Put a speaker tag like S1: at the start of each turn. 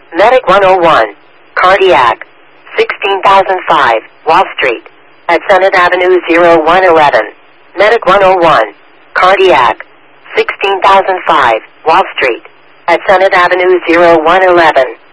S1: Medic 101, Cardiac, 16,005, Wall Street, at Senate Avenue 0111. Medic 101, Cardiac, 16,005, Wall Street, at Senate Avenue 0111.